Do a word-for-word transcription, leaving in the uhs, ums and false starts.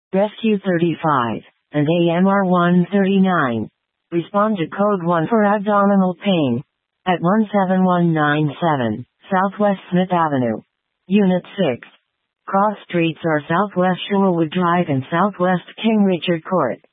Rescue thirty-five, and A M R one thirty-nine. Respond to code one for abdominal pain. At one seven one nine seven, Southwest Smith Avenue. Unit six. Cross streets are Southwest Sherwood Drive and Southwest King Richard Court.